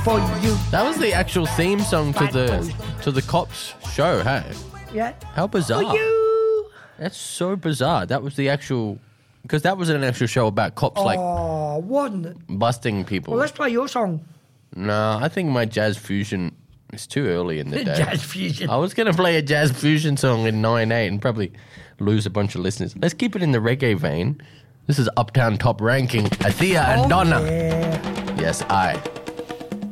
for you. That was the actual theme song to the cops show, hey? Yeah. How bizarre. For you. That's so bizarre. That was the actual... Because that was an actual show about cops, Oh, wasn't it? busting people. Well, let's play your song. No, I think my jazz fusion is too early in the day. Jazz fusion. I was going to play a jazz fusion song in 9/8 and probably lose a bunch of listeners. Let's keep it in the reggae vein. This is Uptown Top Ranking, Athea and Donna. Yeah. Yes, I.